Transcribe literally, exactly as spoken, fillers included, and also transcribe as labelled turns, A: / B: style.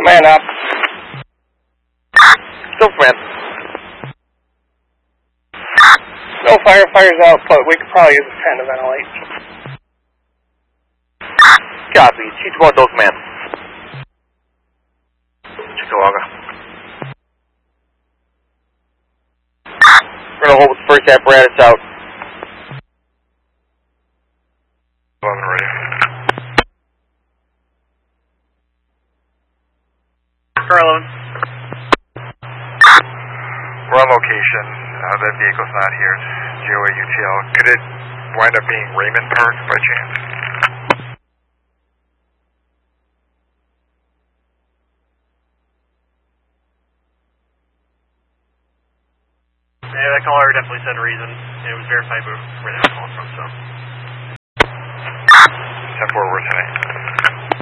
A: Man up.
B: Still command.
A: No firefighters out, but we could probably use a fan to ventilate.
B: Copy. Chief one, Dole command. Chickamauga. We're going to hold with the first apparatus out.
C: eleven ready.
D: Car eleven.
C: We're on location. Uh, that vehicle's not here. It's J O A U T L. Could it wind up being Raymond Park by chance?
D: Yeah, that caller definitely said reason. It was verified where they were calling from, so.
C: ten four, we're tonight.